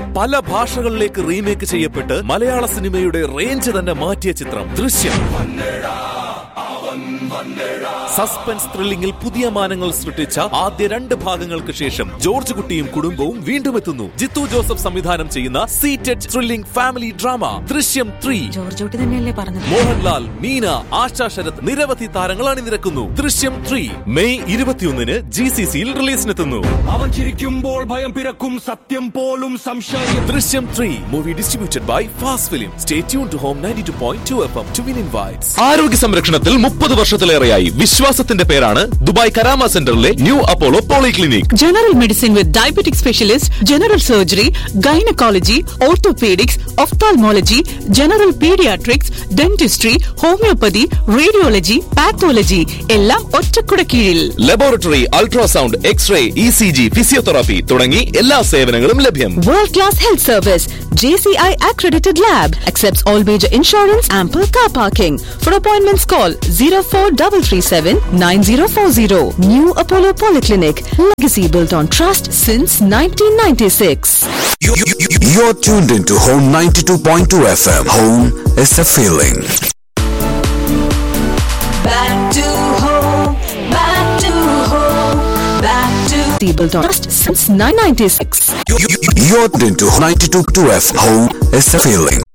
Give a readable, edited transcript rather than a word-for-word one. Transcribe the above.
പല ഭാഷകളിലേക്ക് റീമേക്ക് ചെയ്യപ്പെട്ട് മലയാള സിനിമയുടെ റേഞ്ച് തന്നെ മാറ്റിയ ചിത്രം ദൃശ്യം. സസ്പെൻസ് ത്രില്ലിംഗിൽ പുതിയ മാനങ്ങൾ സൃഷ്ടിച്ച ആദ്യ 2 ഭാഗങ്ങൾക്ക് ശേഷം ജോർജ് കുട്ടിയും കുടുംബവും വീണ്ടും എത്തുന്നു. ജിത്തു ജോസഫ് സംവിധാനം ചെയ്യുന്ന സീറ്റഡ് ത്രില്ലിംഗ് ഫാമിലി ഡ്രാമ ദൃശ്യം 3. ജോർജ് കുട്ടി തന്നെയല്ലേ പറഞ്ഞത്? മോഹൻലാൽ, മീന, ആശാ ശരത് നിരവധി താരങ്ങൾ അണിനിരക്കുന്നു. ദൃശ്യം 3 മെയ് 21 GCCയിൽ റിലീസിനെത്തുന്നു. അവൻ ചിരിക്കുമ്പോൾ ഭയം പിറക്കും, സത്യം പോലും സംശയം. ദൃശ്യം 3 movie distributed by fast film. Stay tune to home 92.2 FM to win invites. ആരോഗ്യ സംരക്ഷണത്തിൽ 30 വർഷത്തിലേറെയായി വിശ്വാസത്തിന്റെ പേരാണ് ദുബായ് കരാമ സെന്ററിലെ new Apollo polyclinic. General medicine with diabetic specialist, general surgery, gynecology, orthopedics, ophthalmology, general pediatrics, dentistry, homeopathy, radiology, pathology എല്ലാം ഒറ്റക്കുട കീഴിൽ. Laboratory, ultrasound, x-ray, ECG, physiotherapy തുടങ്ങി എല്ലാ സേവനങ്ങളും ലഭ്യം. World class health service, JCI accredited lab, accepts all major insurance, ample car parking. For appointments call 04337 9040. New Apollo Polyclinic, legacy built on trust since 1996. You're tuned into Home 92.2 FM. Home is a feeling. Back to home, back to home, back to built on trust since 1996. You're tuned into 92.2 FM. Home is a feeling.